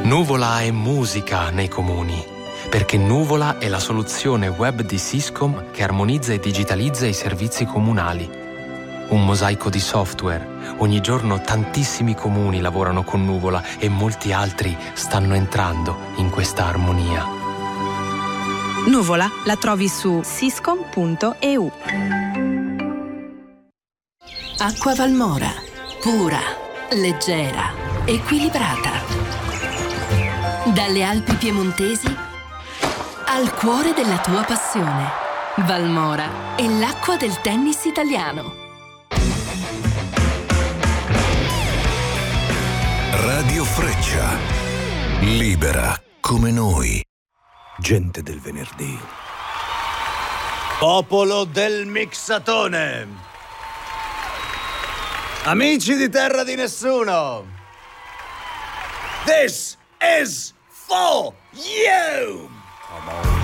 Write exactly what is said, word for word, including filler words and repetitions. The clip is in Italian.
Nuvola è musica nei comuni, perché Nuvola è la soluzione web di Syscom che armonizza e digitalizza i servizi comunali. Un mosaico di software. Ogni giorno tantissimi comuni lavorano con Nuvola e molti altri stanno entrando in questa armonia. Nuvola la trovi su syscom punto e u. Acqua Valmora, pura, leggera, equilibrata. Dalle Alpi piemontesi al cuore della tua passione. Valmora è l'acqua del tennis italiano. Radio Freccia, libera come noi. Gente del venerdì. Popolo del mixatone. Amici di terra di nessuno. This is for you. Come on.